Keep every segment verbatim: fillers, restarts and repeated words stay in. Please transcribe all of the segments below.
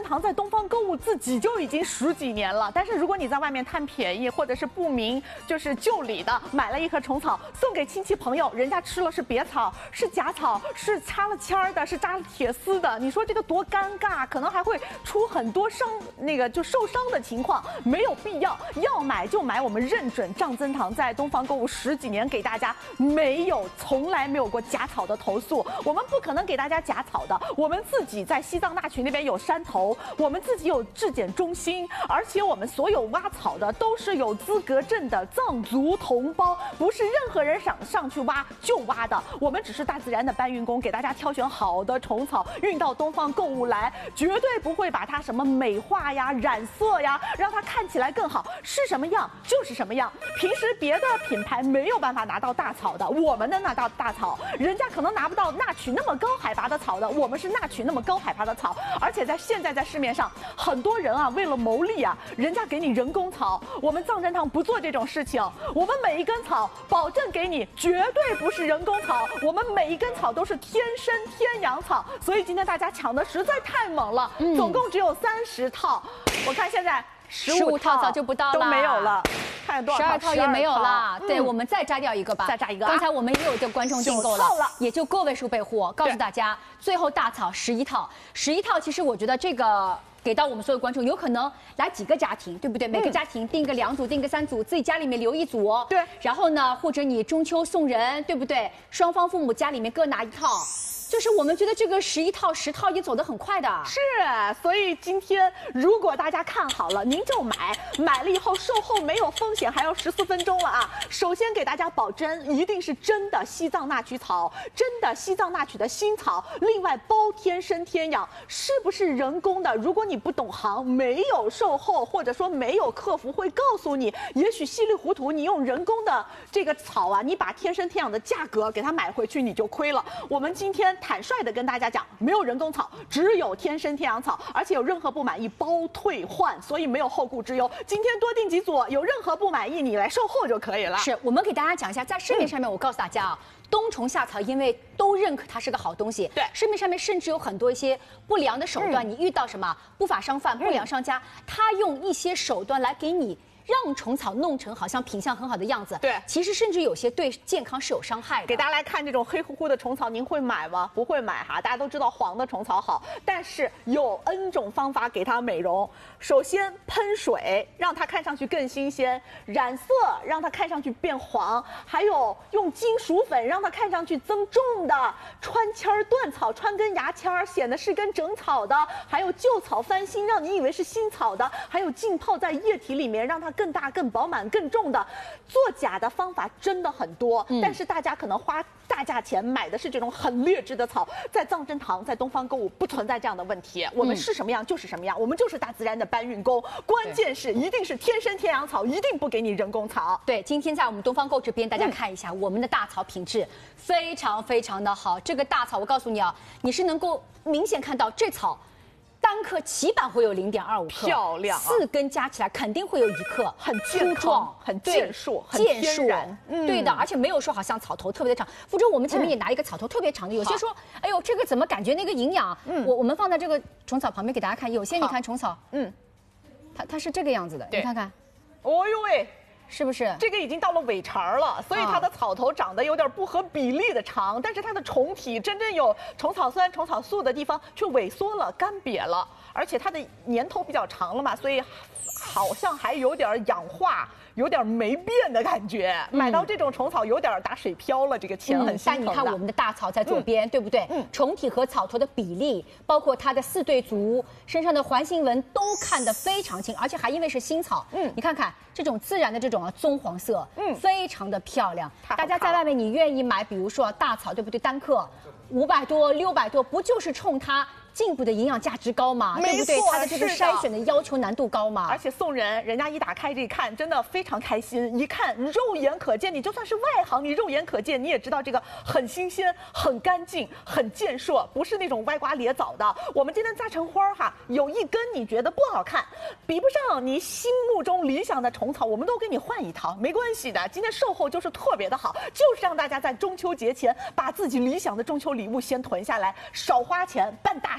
堂在东方购物自己就已经十几年了，但是如果你在外面贪便宜，或者是不明就是就里的买了一盒虫草送给亲戚朋友，人家吃了是别草，是假草，是插了签儿的，是扎了铁丝的，你说这个多尴尬，可能还会出很多伤那个就受伤的情况，没有必要。要买就买，我们认准账增堂在东方购物十几年给大家没有从来没有过假草的投诉，我们不可能给大家假草的，我们自己在西藏大群那边有山头，我们自己有质检中心，而且我们所有挖草的都是有资格证的藏族同胞，不是任何人想上去挖就挖的，我们只是大自然的搬运工，给大家挑选好的虫草运到东方购物来，绝对不会把它什么美化呀、染色呀，让它看起来更好，是什么样就是什么样。平时别的品牌没有办法拿到大草的，我们能拿到大草，人家可能拿不到纳曲那么高海拔的草的，我们是纳曲那么高海拔的草。而且在现在在市面上，很多人啊为了牟利啊，人家给你人工草，我们藏珍堂不做这种事情，我们每一根草保证给你绝对不是人工草，我们每一根草都是天生天养草，所以今天大家抢的实在太猛了，嗯、总共只有三十套，我看现在十五套早就不到了， 都没有了。看多少套？ 十二套也没有了。 嗯、 对，我们再摘掉一个吧。 再摘一个、啊。 刚才我们也有的观众订购了， 了也就个位数备货。告诉大家，最后大草十一套，十一套。其实我觉得这个给到我们所有观众，有可能来几个家庭，对不对？每个家庭订个两组，订个三组，自己家里面留一组哦。 对。 然后呢，或者你中秋送人，对不对？双方父母家里面各拿一套。就是我们觉得这个十一套、十套也走得很快的， 是，所以今天如果大家看好了，您就买，买了以后售后没有风险，还要十四分钟了啊！首先给大家保真，一定是真的西藏纳曲草，真的西藏纳曲的新草，另外包天生天养，是不是人工的？如果你不懂行，没有售后或者说没有客服会告诉你，也许稀里糊涂你用人工的这个草啊，你把天生天养的价格给它买回去，你就亏了。我们今天坦率的跟大家讲，没有人工草，只有天生天养草，而且有任何不满意包退换，所以没有后顾之忧。今天多订几组，有任何不满意你来售后就可以了。 是我们给大家讲一下，在市面上面，我告诉大家啊，冬虫夏草因为都认可它是个好东西， 对， 市面上面甚至有很多一些不良的手段，嗯、你遇到什么不法商贩、不良商家，他用一些手段来给你。让虫草弄成好像品相很好的样子， 对， 其实甚至有些对健康是有伤害的。 给大家来看这种黑乎乎的虫草，您会买吗？不会买哈。大家都知道黄的虫草好，但是有 N 种方法给它美容。首先喷水，让它看上去更新鲜；染色，让它看上去变黄；还有用金属粉，让它看上去增重的；穿签儿断草，穿根牙签儿，显得是根整草的；还有旧草翻新，让你以为是新草的；还有浸泡在液体里面，让它更大、更饱满、更重的。做假的方法真的很多，嗯、但是大家可能花大价钱买的是这种很劣质的草。在藏珍堂，在东方购物不存在这样的问题，我们是什么样就是什么样，我们就是大自然的搬运工。关键是一定是天生天养草，一定不给你人工草。 对，今天在我们东方购这边，大家看一下、嗯、我们的大草品质非常非常的好。这个大草，我告诉你啊，你是能够明显看到这草。单克起码会有零点二五克， 漂亮、啊， 四根加起来肯定会有一克， 很健康，很健硕，很健硕， 嗯、 对的，而且没有说好像草头特别的长。福州，我们前面也拿一个草头特别长的，有些说，哎呦，这个怎么感觉那个营养？嗯，我我们放在这个虫草旁边给大家看，有些你看虫草，嗯，它它是这个样子的，你看看， 哦呦喂。 是不是这个已经到了尾茬了，所以它的草头长得有点不合比例的长，但是它的虫体真正有虫草酸、虫草素的地方却萎缩了、干瘪了，而且它的年头比较长了嘛，所以好像还有点氧化。有点没变的感觉，嗯、买到这种虫草有点打水漂了，这个钱很心疼的。 但你看我们的大草在左边，嗯、对不对？嗯，虫体和草头的比例，包括它的四对足、身上的环形纹都看得非常清，而且还因为是新草，嗯，你看看这种自然的这种啊棕黄色，嗯，非常的漂亮。大家在外面你愿意买，比如说大草，对不对？单克五百多、六百多，不就是冲它？进步的营养价值高嘛，对不对？它的这个筛选的要求难度高嘛， 而且送人，人家一打开这一看，真的非常开心。一看肉眼可见，你就算是外行，你肉眼可见，你也知道这个很新鲜、很干净、很健硕，不是那种歪瓜裂枣的。我们今天扎成花哈，有一根你觉得不好看，比不上你心目中理想的虫草，我们都给你换一套，没关系的。今天售后就是特别的好，就是让大家在中秋节前把自己理想的中秋礼物先囤下来，少花钱办大事。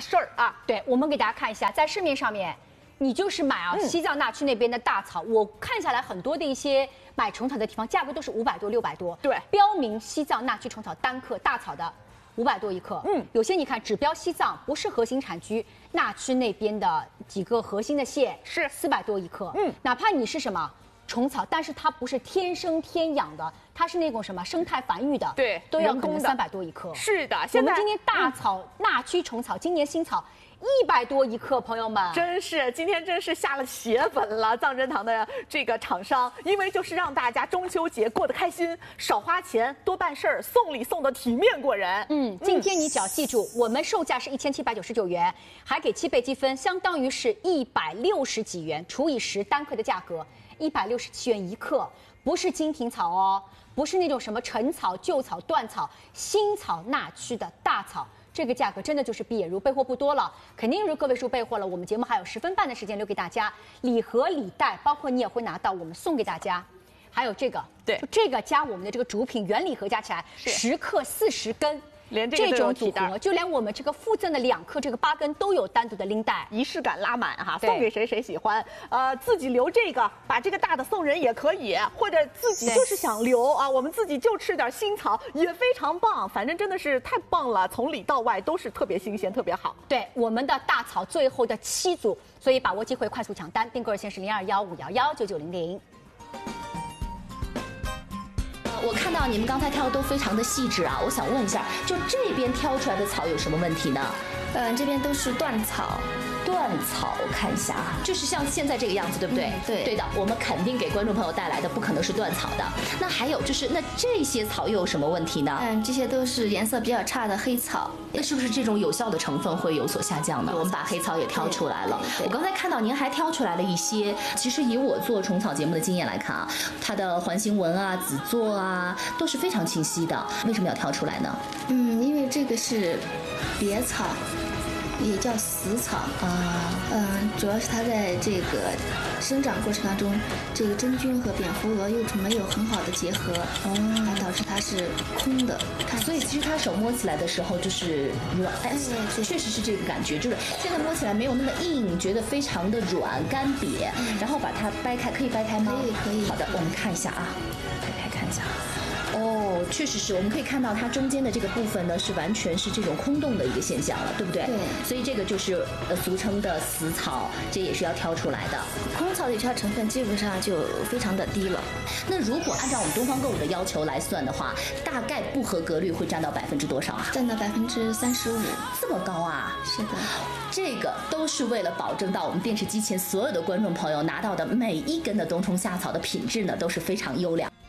事儿啊。 对，我们给大家看一下，在市面上面，你就是买啊、嗯、西藏那曲那边的大草，我看下来很多的一些买虫草的地方，价格都是五百多、六百多。 对， 标明西藏那曲虫草单克大草的五百多一克。嗯，有些你看只标西藏，不是核心产区那曲那边的几个核心的县是四百多一克。 嗯， 哪怕你是什么虫草，但是它不是天生天养的，它是那种什么生态繁育的， 对， 都要可能三百多一克。 是的， 我们今天大草那曲虫草，今年新草。一百多一克，朋友们， 真是今天真是下了血本了，藏珍堂的这个厂商，因为就是让大家中秋节过得开心，少花钱，多办事儿，送礼送的体面过人。 嗯，今天你只要记住，嗯、我们售价是一千七百九十九元，还给七倍积分，相当于是一百六十几元，除以十单克的价格，一百六十七元一克，不是金瓶草哦，不是那种什么陈草、旧草、断草，新草那曲的大草。这个价格真的就是闭眼如备货不多了，肯定是个位数备货了。我们节目还有十分半的时间留给大家，礼盒、礼袋，包括你也会拿到，我们送给大家。还有这个， 对， 这个加我们的这个主品原礼盒加起来十克四十根。 连这个这种组合，就连我们这个附赠的两克这个八根都有单独的拎袋， 仪式感拉满哈，送给谁谁喜欢。呃，自己留这个，把这个大的送人也可以，或者自己就是想留啊，我们自己就吃点新草也非常棒。反正真的是太棒了，从里到外都是特别新鲜，特别好。 对，我们的大草最后的七组，所以把握机会快速抢单，订购热线是零二幺五幺幺九九零零。 我看到你们刚才挑的都非常的细致啊，我想问一下，就这边挑出来的草有什么问题呢？ 嗯，这边都是断草。 断草，我看一下啊，就是像现在这个样子，对不对？ 嗯、对， 对的，我们肯定给观众朋友带来的不可能是断草的。那还有就是，那这些草又有什么问题呢？ 嗯，这些都是颜色比较差的黑草。 那是不是这种有效的成分会有所下降呢？我们把黑草也挑出来了。我刚才看到您还挑出来了一些，其实以我做虫草节目的经验来看啊，它的环形纹啊、子座啊都是非常清晰的。为什么要挑出来呢？ 嗯，因为这个是别草。也叫死草啊，嗯，主要是它在这个生长过程当中，这个真菌和蝙蝠蛾幼虫没有很好的结合，哦，导致它是空的。 所以其实它手摸起来的时候就是软，哎，确实是这个感觉，就是现在摸起来没有那么硬，觉得非常的软干瘪。嗯、然后把它掰开，可以掰开吗？ 可以，可以。 好的，我们看一下啊，掰开看一下。哦，确实是，我们可以看到它中间的这个部分呢，是完全是这种空洞的一个现象了，对不对？ 对。 所以这个就是呃俗称的死草，这也是要挑出来的。 空草的有效成分基本上就非常的低了。 那如果按照我们东方购物的要求来算的话，大概不合格率会占到百分之多少啊？ 占到百分之三十五。 这么高啊？ 是的。 这个都是为了保证到我们电视机前所有的观众朋友拿到的每一根的冬虫夏草的品质呢，都是非常优良。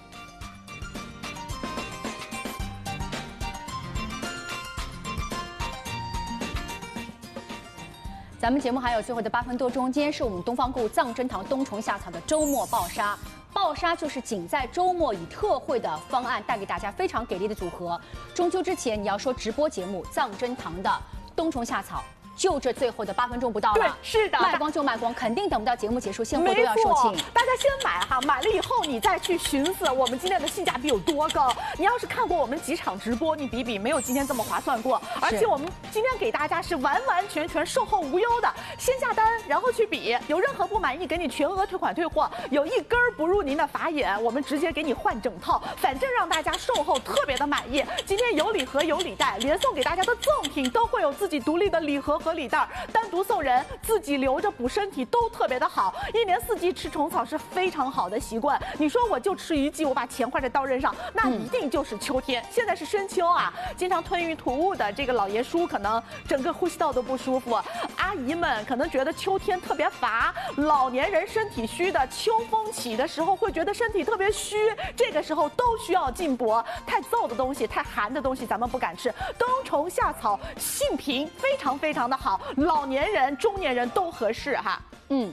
咱们节目还有最后的八分多钟，今天是我们东方购物藏珍堂冬虫夏草的周末爆杀。爆杀就是仅在周末以特惠的方案带给大家非常给力的组合。中秋之前你要说直播节目藏珍堂的冬虫夏草，就这最后的八分钟不到了， 对，是的， 卖光就卖光，肯定等不到节目结束，现货都要售罄。 大家先买哈，买了以后你再去寻思我们今天的性价比有多高。你要是看过我们几场直播，你比比没有今天这么划算过。而且我们今天给大家是完完全全售后无忧的，先下单然后去比，有任何不满意给你全额退款退货，有一根不入您的法眼，我们直接给你换整套，反正让大家售后特别的满意。今天有礼盒有礼袋，连送给大家的赠品都会有自己独立的礼盒和礼袋，单独送人，自己留着补身体都特别的好。一年四季吃虫草是非常好的习惯。你说我就吃一季，我把钱花在刀刃上，那一定就是秋天。嗯、现在是深秋啊，经常吞云吐雾的这个老爷叔可能整个呼吸道都不舒服，阿姨们可能觉得秋天特别乏，老年人身体虚的，秋风起的时候会觉得身体特别虚，这个时候都需要进补。太燥的东西、太寒的东西咱们不敢吃。冬虫夏草性平非常非常的好，老年人、中年人都合适哈。 嗯，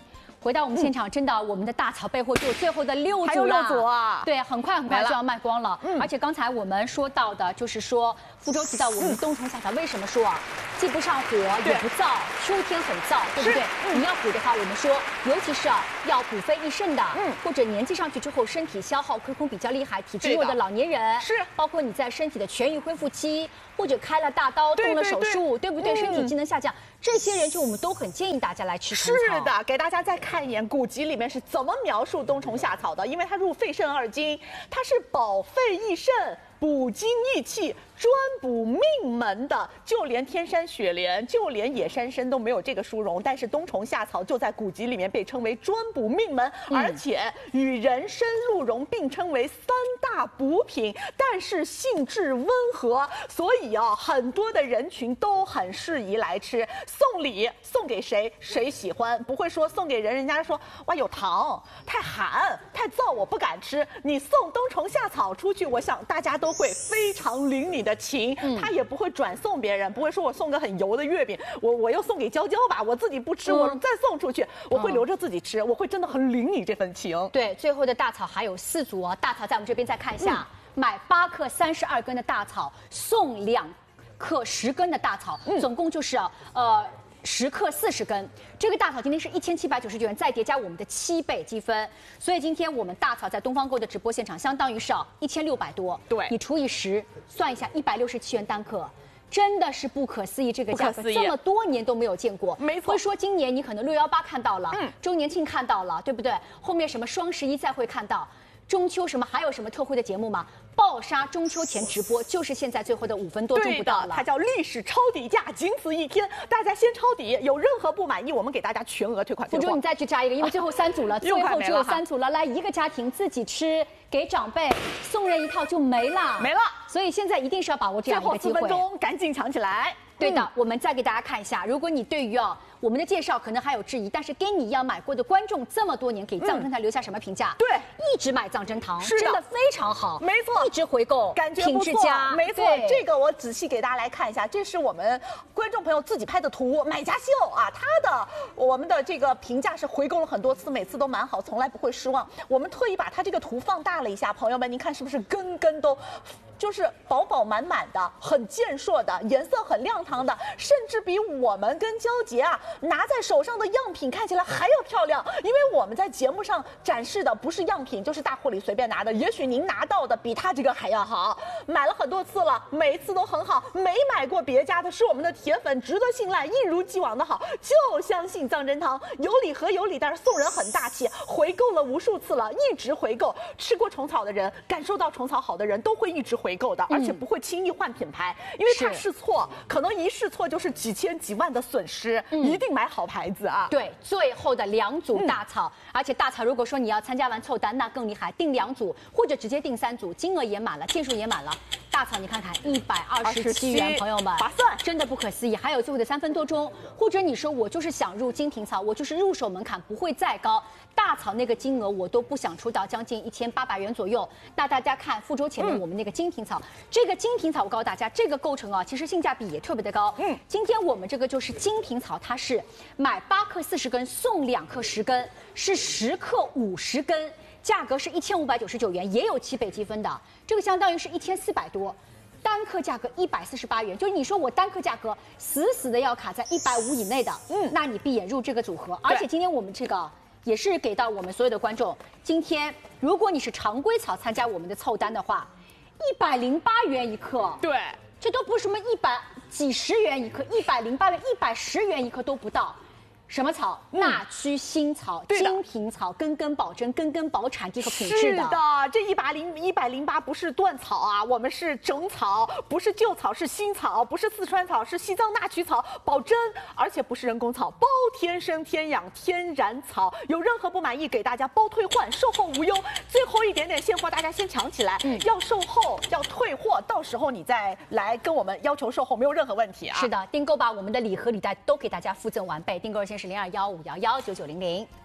回到我们现场，真的，我们的大草背后就有最后的六组了， 还有六组啊！ 对，很快很快就要卖光了。 嗯， 而且刚才我们说到的，就是说福州提到我们冬虫夏草，为什么说啊，既不上火也不燥，秋天很燥，对不对？ 嗯、 你要补的话，我们说，尤其是啊，要补肺益肾的，嗯，或者年纪上去之后身体消耗亏空比较厉害、体质弱的老年人， 是， 包括你在身体的痊愈恢复期，或者开了大刀、动了手术，对不对？身体机能下降，这些人就我们都很建议大家来吃虫草。 是的，给大家再看一眼古籍里面是怎么描述冬虫夏草的，因为它入肺肾二经，它是保肺益肾、补精益气、专补命门的，就连天山雪莲，就连野山参都没有这个殊荣，但是冬虫夏草就在古籍里面被称为专补命门，嗯、而且与人参、鹿茸并称为三大补品，但是性质温和，所以啊，很多的人群都很适宜来吃。送礼送给谁，谁喜欢，不会说送给人，人家说哇有糖，太寒，太燥，我不敢吃。你送冬虫夏草出去，我想大家都会非常领你的情，嗯、他也不会转送别人，不会说我送个很油的月饼，我我又送给娇娇吧，我自己不吃，嗯、我再送出去，我会留着自己吃，嗯、我会真的很领你这份情。 对，最后的大草还有四组哦，大草在我们这边再看一下，嗯、买八克三十二根的大草送两克十根的大草，嗯、总共就是呃。十克四十根，这个大草今天是一千七百九十九元，再叠加我们的七倍积分，所以今天我们大草在东方购的直播现场，相当于是啊一千六百多， 对， 你除以十，算一下一百六十七元单克。真的是不可思议，这个价格这么多年都没有见过。 没错， 会说今年你可能六幺八看到了，嗯，周年庆看到了，对不对？后面什么双十一再会看到，中秋什么还有什么特惠的节目吗？爆杀中秋前直播就是现在最后的五分多钟不到了， 它叫历史抄底价，仅此一天，大家先抄底，有任何不满意，我们给大家全额退款。 福州，你再去加一个，因为最后三组了，最后只有三组了，来一个家庭自己吃，给长辈送人一套就没了， 没了。 所以现在一定是要把握这样一个机会， 最后四分钟赶紧抢起来。 对的，嗯、我们再给大家看一下，如果你对于啊我们的介绍可能还有质疑，但是跟你一样买过的观众这么多年，给藏针糖留下什么评价？ 对， 一直买藏针糖， 是的， 真的非常好， 没错， 一直回购， 感觉不错，没错。这个我仔细给大家来看一下，这是我们观众朋友自己拍的图，买家秀啊，他的我们的这个评价是回购了很多次，每次都蛮好，从来不会失望。我们特意把他这个图放大了一下，朋友们，您看是不是根根都就是饱饱满满的，很健硕的，颜色很亮堂的，甚至比我们跟娇杰啊拿在手上的样品看起来还要漂亮。因为我们在节目上展示的不是样品，就是大货里随便拿的，也许您拿到的比他这个还要好。买了很多次了，每一次都很好，没买过别家的，是我们的铁粉，值得信赖，一如既往的好，就相信藏针糖，有礼盒有礼袋，送人很大气，回购了无数次了，一直回购。吃过虫草的人，感受到虫草好的人都会一直回购的，而且不会轻易换品牌，因为他试错，可能一试错就是几千几万的损失，嗯、一定买好牌子啊。 对，最后的两组大草，嗯、而且大草如果说你要参加完凑单，那更厉害，订两组或者直接订三组，金额也满了，件数也满了。大草你看看，一百二十七元，朋友们， 划算， 真的不可思议。还有最后的三分多钟，或者你说我就是想入金瓶草，我就是入手门槛不会再高，大草那个金额我都不想出到将近一千八百元左右。那大家看福州前面我们那个金瓶草，嗯、这个金瓶草我告诉大家，这个构成啊，其实性价比也特别的高。嗯，今天我们这个就是金瓶草，它是买八克四十根送两克十根，是十克五十根。价格是一千五百九十九元，也有七倍积分的，这个相当于是一千四百多，单克价格一百四十八元。就是你说我单克价格死死的要卡在一百五以内的，嗯，那你闭眼入这个组合。而且今天我们这个也是给到我们所有的观众，今天如果你是常规草参加我们的凑单的话，一百零八元一克， 对， 这都不是什么一百几十元一克，一百零八元、一百十元一克都不到。什么草？纳曲新草、 嗯、 金瓶草，根根保真，根根保产地和品质的。 是的，这一百零一百零八不是断草啊，我们是整草，不是旧草，是新草，不是四川草，是西藏纳曲草，保真，而且不是人工草，包天生天养天然草。有任何不满意，给大家包退换，售后无忧。最后一点点现货，大家先抢起来。嗯，要售后，要退货，到时候你再来跟我们要求售后，没有任何问题啊。 是的，订购吧，我们的礼盒礼袋都给大家附赠完备。订购热线是零二幺五幺幺九九零零。